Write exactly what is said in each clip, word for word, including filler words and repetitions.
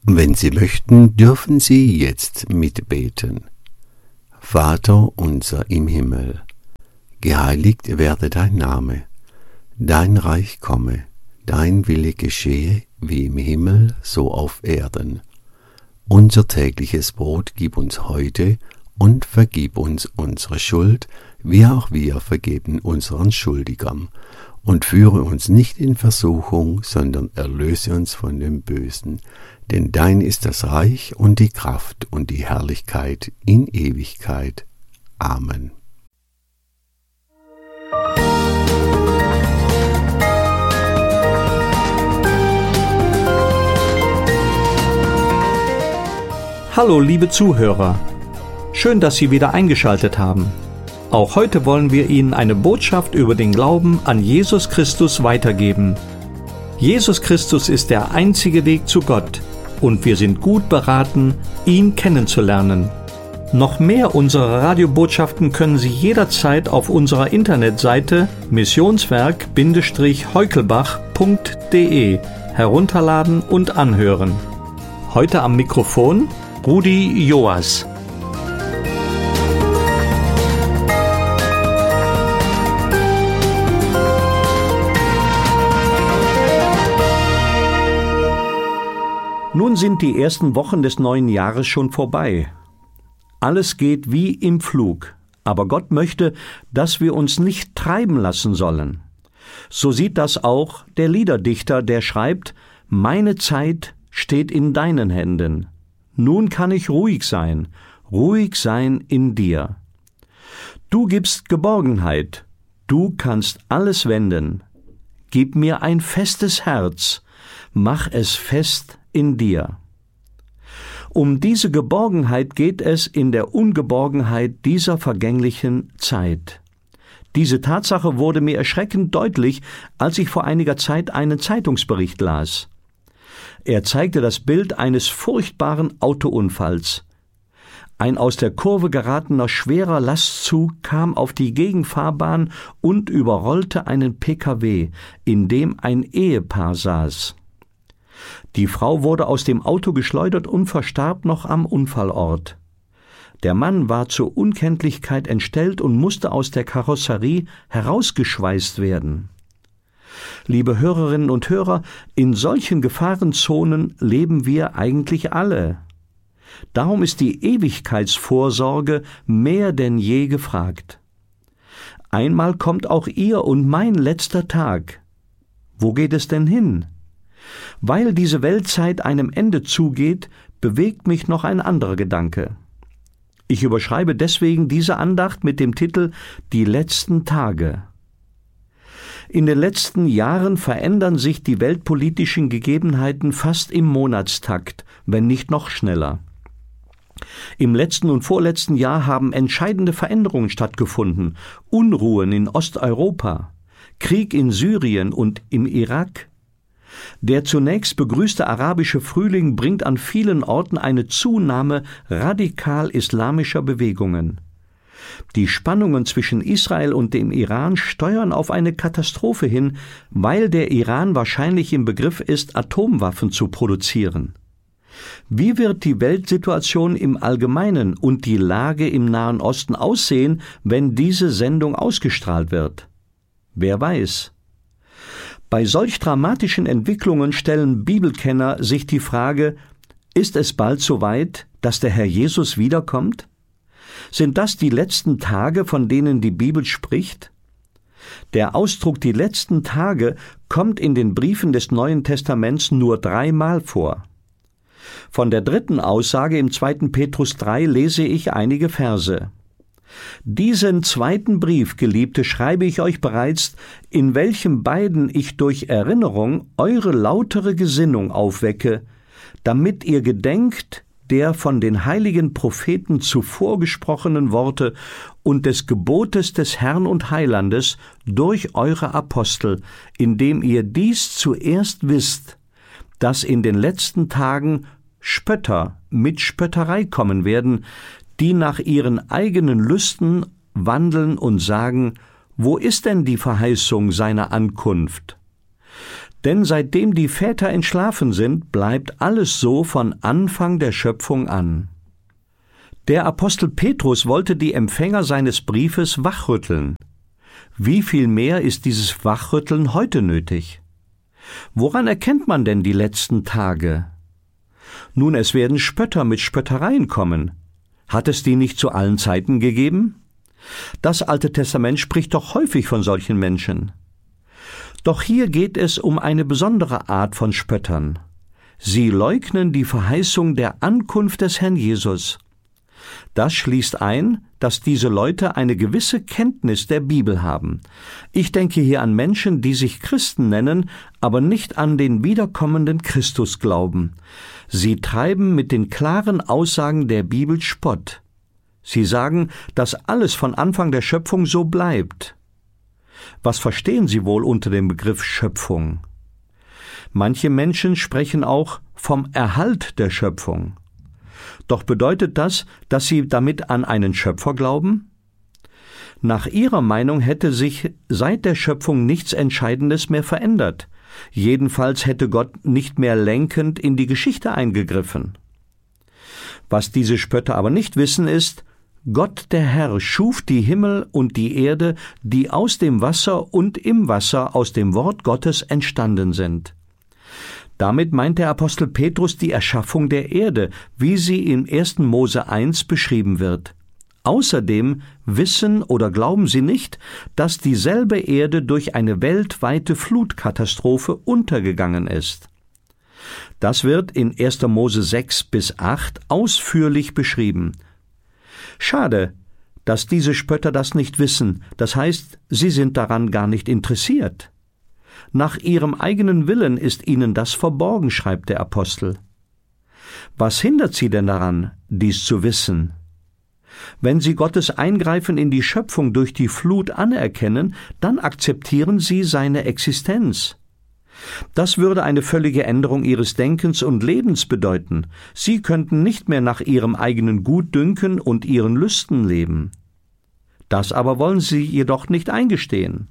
Wenn Sie möchten, dürfen Sie jetzt mitbeten. Vater unser im Himmel, geheiligt werde dein Name, dein Reich komme, dein Wille geschehe, wie im Himmel, so auf Erden. Unser tägliches Brot gib uns heute und vergib uns unsere Schuld, wie auch wir vergeben unseren Schuldigern. Und führe uns nicht in Versuchung, sondern erlöse uns von dem Bösen. Denn dein ist das Reich und die Kraft und die Herrlichkeit in Ewigkeit. Amen. Hallo liebe Zuhörer, schön, dass Sie wieder eingeschaltet haben. Auch heute wollen wir Ihnen eine Botschaft über den Glauben an Jesus Christus weitergeben. Jesus Christus ist der einzige Weg zu Gott und wir sind gut beraten, ihn kennenzulernen. Noch mehr unserer Radiobotschaften können Sie jederzeit auf unserer Internetseite missionswerk heukelbach punkt de herunterladen und anhören. Heute am Mikrofon Rudi Joas. Nun sind die ersten Wochen des neuen Jahres schon vorbei. Alles geht wie im Flug, aber Gott möchte, dass wir uns nicht treiben lassen sollen. So sieht das auch der Liederdichter, der schreibt: Meine Zeit steht in deinen Händen. Nun kann ich ruhig sein, ruhig sein in dir. Du gibst Geborgenheit, du kannst alles wenden. Gib mir ein festes Herz, mach es fest in dir. Um diese Geborgenheit geht es in der Ungeborgenheit dieser vergänglichen Zeit. Diese Tatsache wurde mir erschreckend deutlich, als ich vor einiger Zeit einen Zeitungsbericht las. Er zeigte das Bild eines furchtbaren Autounfalls. Ein aus der Kurve geratener schwerer Lastzug kam auf die Gegenfahrbahn und überrollte einen P K W, in dem ein Ehepaar saß. Die Frau wurde aus dem Auto geschleudert und verstarb noch am Unfallort. Der Mann war zur Unkenntlichkeit entstellt und musste aus der Karosserie herausgeschweißt werden. Liebe Hörerinnen und Hörer, in solchen Gefahrenzonen leben wir eigentlich alle. Darum ist die Ewigkeitsvorsorge mehr denn je gefragt. Einmal kommt auch Ihr und mein letzter Tag. Wo geht es denn hin? Weil diese Weltzeit einem Ende zugeht, bewegt mich noch ein anderer Gedanke. Ich überschreibe deswegen diese Andacht mit dem Titel »Die letzten Tage«. In den letzten Jahren verändern sich die weltpolitischen Gegebenheiten fast im Monatstakt, wenn nicht noch schneller. Im letzten und vorletzten Jahr haben entscheidende Veränderungen stattgefunden, Unruhen in Osteuropa, Krieg in Syrien und im Irak. Der zunächst begrüßte arabische Frühling bringt an vielen Orten eine Zunahme radikal-islamischer Bewegungen. Die Spannungen zwischen Israel und dem Iran steuern auf eine Katastrophe hin, weil der Iran wahrscheinlich im Begriff ist, Atomwaffen zu produzieren. Wie wird die Weltsituation im Allgemeinen und die Lage im Nahen Osten aussehen, wenn diese Sendung ausgestrahlt wird? Wer weiß? Bei solch dramatischen Entwicklungen stellen Bibelkenner sich die Frage: Ist es bald soweit, dass der Herr Jesus wiederkommt? Sind das die letzten Tage, von denen die Bibel spricht? Der Ausdruck »die letzten Tage« kommt in den Briefen des Neuen Testaments nur dreimal vor. Von der dritten Aussage im zweiten Petrus drei lese ich einige Verse. Diesen zweiten Brief, Geliebte, schreibe ich euch bereits, in welchem beiden ich durch Erinnerung eure lautere Gesinnung aufwecke, damit ihr gedenkt der von den heiligen Propheten zuvor gesprochenen Worte und des Gebotes des Herrn und Heilandes durch eure Apostel, indem ihr dies zuerst wisst, dass in den letzten Tagen Spötter mit Spötterei kommen werden, die nach ihren eigenen Lüsten wandeln und sagen: Wo ist denn die Verheißung seiner Ankunft? Denn seitdem die Väter entschlafen sind, bleibt alles so von Anfang der Schöpfung an. Der Apostel Petrus wollte die Empfänger seines Briefes wachrütteln. Wie viel mehr ist dieses Wachrütteln heute nötig? Woran erkennt man denn die letzten Tage? Nun, es werden Spötter mit Spöttereien kommen. Hat es die nicht zu allen Zeiten gegeben? Das Alte Testament spricht doch häufig von solchen Menschen. Doch hier geht es um eine besondere Art von Spöttern. Sie leugnen die Verheißung der Ankunft des Herrn Jesus. Das schließt ein, dass diese Leute eine gewisse Kenntnis der Bibel haben. Ich denke hier an Menschen, die sich Christen nennen, aber nicht an den wiederkommenden Christus glauben. Sie treiben mit den klaren Aussagen der Bibel Spott. Sie sagen, dass alles von Anfang der Schöpfung so bleibt. Was verstehen Sie wohl unter dem Begriff Schöpfung? Manche Menschen sprechen auch vom Erhalt der Schöpfung. Doch bedeutet das, dass sie damit an einen Schöpfer glauben? Nach ihrer Meinung hätte sich seit der Schöpfung nichts Entscheidendes mehr verändert. Jedenfalls hätte Gott nicht mehr lenkend in die Geschichte eingegriffen. Was diese Spötter aber nicht wissen ist, Gott der Herr schuf die Himmel und die Erde, die aus dem Wasser und im Wasser aus dem Wort Gottes entstanden sind. Damit meint der Apostel Petrus die Erschaffung der Erde, wie sie in ersten Mose eins beschrieben wird. Außerdem wissen oder glauben sie nicht, dass dieselbe Erde durch eine weltweite Flutkatastrophe untergegangen ist. Das wird in erster Mose sechs bis acht ausführlich beschrieben. Schade, dass diese Spötter das nicht wissen, das heißt, sie sind daran gar nicht interessiert. Nach ihrem eigenen Willen ist ihnen das verborgen, schreibt der Apostel. Was hindert sie denn daran, dies zu wissen? Wenn sie Gottes Eingreifen in die Schöpfung durch die Flut anerkennen, dann akzeptieren sie seine Existenz. Das würde eine völlige Änderung ihres Denkens und Lebens bedeuten. Sie könnten nicht mehr nach ihrem eigenen Gutdünken und ihren Lüsten leben. Das aber wollen sie jedoch nicht eingestehen.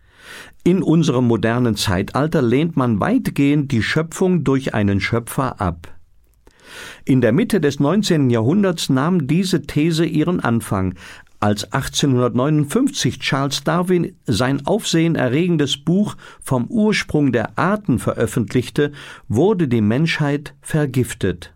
In unserem modernen Zeitalter lehnt man weitgehend die Schöpfung durch einen Schöpfer ab. In der Mitte des neunzehnten Jahrhunderts nahm diese These ihren Anfang, als achtzehnhundertneunundfünfzig Charles Darwin sein aufsehenerregendes Buch vom Ursprung der Arten veröffentlichte, wurde die Menschheit vergiftet.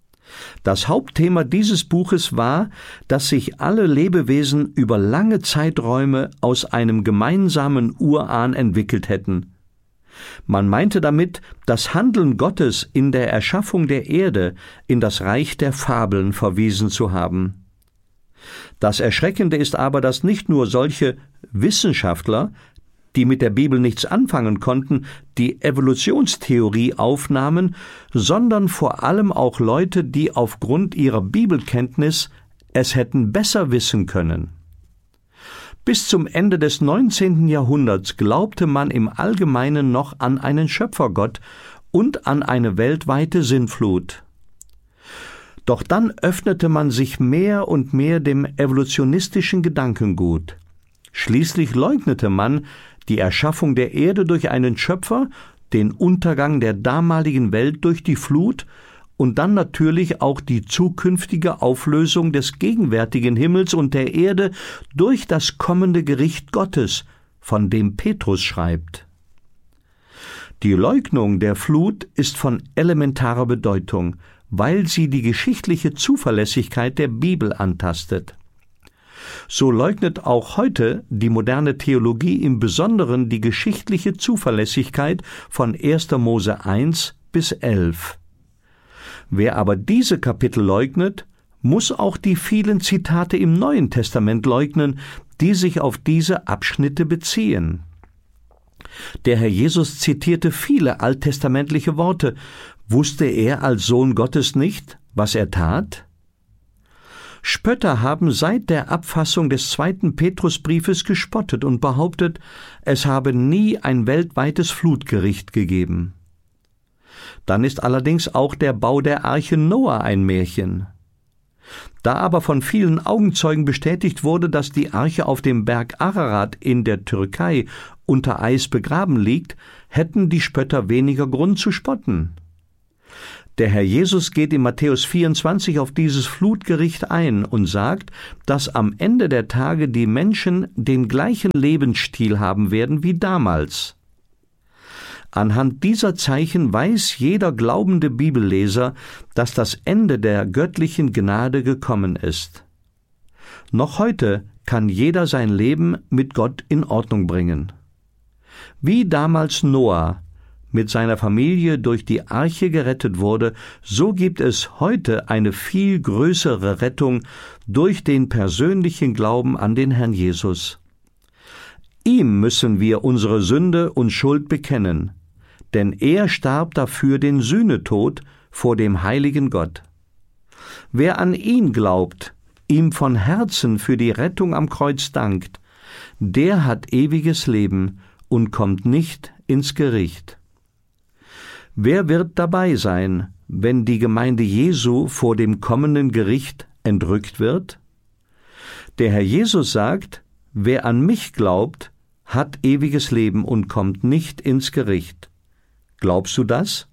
Das Hauptthema dieses Buches war, dass sich alle Lebewesen über lange Zeiträume aus einem gemeinsamen Urahn entwickelt hätten. Man meinte damit, das Handeln Gottes in der Erschaffung der Erde in das Reich der Fabeln verwiesen zu haben. Das Erschreckende ist aber, dass nicht nur solche Wissenschaftler, die mit der Bibel nichts anfangen konnten, die Evolutionstheorie aufnahmen, sondern vor allem auch Leute, die aufgrund ihrer Bibelkenntnis es hätten besser wissen können. Bis zum Ende des neunzehnten Jahrhunderts glaubte man im Allgemeinen noch an einen Schöpfergott und an eine weltweite Sintflut. Doch dann öffnete man sich mehr und mehr dem evolutionistischen Gedankengut. Schließlich leugnete man die Erschaffung der Erde durch einen Schöpfer, den Untergang der damaligen Welt durch die Flut und dann natürlich auch die zukünftige Auflösung des gegenwärtigen Himmels und der Erde durch das kommende Gericht Gottes, von dem Petrus schreibt. Die Leugnung der Flut ist von elementarer Bedeutung, weil sie die geschichtliche Zuverlässigkeit der Bibel antastet. So leugnet auch heute die moderne Theologie im Besonderen die geschichtliche Zuverlässigkeit von erster Mose eins bis elf. Wer aber diese Kapitel leugnet, muss auch die vielen Zitate im Neuen Testament leugnen, die sich auf diese Abschnitte beziehen. Der Herr Jesus zitierte viele alttestamentliche Worte. Wusste er als Sohn Gottes nicht, was er tat? Spötter haben seit der Abfassung des zweiten Petrusbriefes gespottet und behauptet, es habe nie ein weltweites Flutgericht gegeben. Dann ist allerdings auch der Bau der Arche Noah ein Märchen. Da aber von vielen Augenzeugen bestätigt wurde, dass die Arche auf dem Berg Ararat in der Türkei unter Eis begraben liegt, hätten die Spötter weniger Grund zu spotten. Der Herr Jesus geht in Matthäus vierundzwanzig auf dieses Flutgericht ein und sagt, dass am Ende der Tage die Menschen den gleichen Lebensstil haben werden wie damals. Anhand dieser Zeichen weiß jeder glaubende Bibelleser, dass das Ende der göttlichen Gnade gekommen ist. Noch heute kann jeder sein Leben mit Gott in Ordnung bringen. Wie damals Noah mit seiner Familie durch die Arche gerettet wurde, so gibt es heute eine viel größere Rettung durch den persönlichen Glauben an den Herrn Jesus. Ihm müssen wir unsere Sünde und Schuld bekennen, denn er starb dafür den Sühnetod vor dem heiligen Gott. Wer an ihn glaubt, ihm von Herzen für die Rettung am Kreuz dankt, der hat ewiges Leben und kommt nicht ins Gericht. Wer wird dabei sein, wenn die Gemeinde Jesu vor dem kommenden Gericht entrückt wird? Der Herr Jesus sagt, wer an mich glaubt, hat ewiges Leben und kommt nicht ins Gericht. Glaubst du das?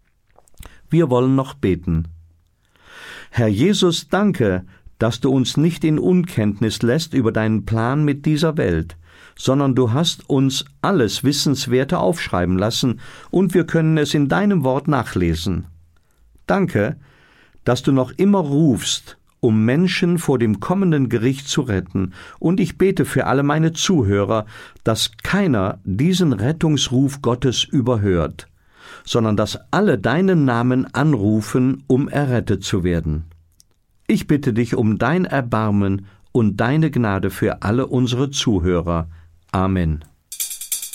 Wir wollen noch beten. Herr Jesus, danke, dass du uns nicht in Unkenntnis lässt über deinen Plan mit dieser Welt, sondern du hast uns alles Wissenswerte aufschreiben lassen und wir können es in deinem Wort nachlesen. Danke, dass du noch immer rufst, um Menschen vor dem kommenden Gericht zu retten, und ich bete für alle meine Zuhörer, dass keiner diesen Rettungsruf Gottes überhört, sondern dass alle deinen Namen anrufen, um errettet zu werden. Ich bitte dich um dein Erbarmen und deine Gnade für alle unsere Zuhörer. Amen.